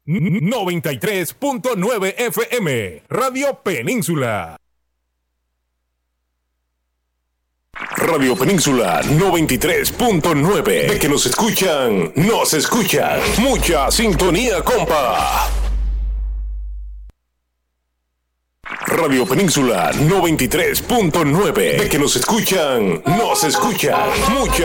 93.9 FM, Radio Península. Radio Península 93.9. De que nos escuchan, nos escuchan. Mucha sintonía, compa. Radio Península 93.9. De que nos escuchan, nos escuchan. Mucha